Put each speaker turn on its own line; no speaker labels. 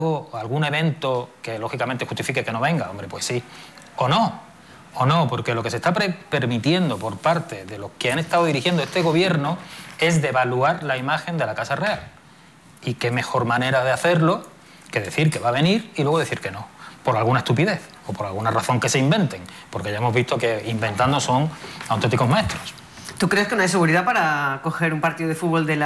algún evento que lógicamente justifique que no venga, hombre, pues sí, o no, porque lo que se está permitiendo por parte de los que han estado dirigiendo este gobierno es devaluar la imagen de la Casa Real. Y qué mejor manera de hacerlo que decir que va a venir y luego decir que no, por alguna estupidez o por alguna razón que se inventen, porque ya hemos visto que inventando son auténticos maestros.
¿Tú crees que no hay seguridad para coger un partido de fútbol de la